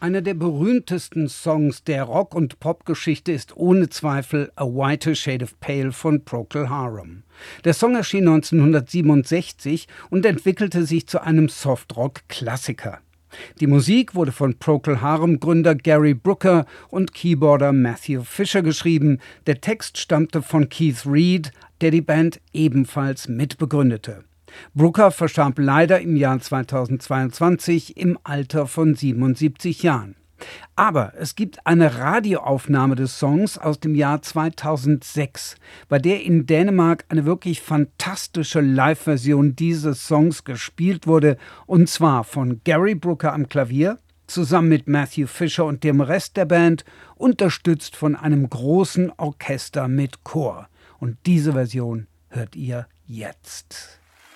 Einer der berühmtesten Songs der Rock- und Popgeschichte ist ohne Zweifel A Whiter Shade of Pale von Procol Harum. Der Song erschien 1967 und entwickelte sich zu einem Softrock-Klassiker. Die Musik wurde von Procol Harum-Gründer Gary Brooker und Keyboarder Matthew Fisher geschrieben. Der Text stammte von Keith Reid, der die Band ebenfalls mitbegründete. Brooker verstarb leider im Jahr 2022 im Alter von 77 Jahren. Aber es gibt eine Radioaufnahme des Songs aus dem Jahr 2006, bei der in Dänemark eine wirklich fantastische Live-Version dieses Songs gespielt wurde, und zwar von Gary Brooker am Klavier, zusammen mit Matthew Fisher und dem Rest der Band, unterstützt von einem großen Orchester mit Chor. Und diese Version hört ihr jetzt.